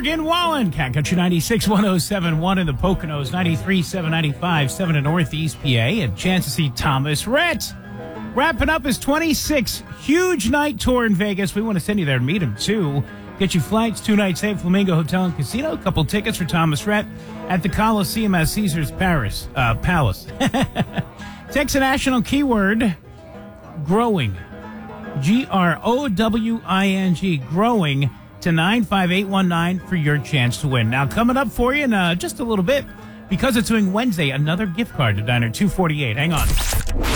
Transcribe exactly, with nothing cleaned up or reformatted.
Morgan Wallen, Cat Country ninety-six, one oh seven point one in the Poconos, ninety-three point seven, ninety-five point seven in Northeast P A, and chance to see Thomas Rhett. Wrapping up his twenty-sixth huge night tour in Vegas. We want to send you there and meet him, too. Get you flights, two nights stay at Flamingo Hotel and Casino, a couple tickets for Thomas Rhett at the Coliseum at Caesars Paris, uh, Palace. Text a national keyword, growing. G R O W I N G, growing, to nine five eight one nine for your chance to win. Now, coming up for you in uh, just a little bit, because it's doing Wednesday, another gift card to Diner two forty-eight. Hang on.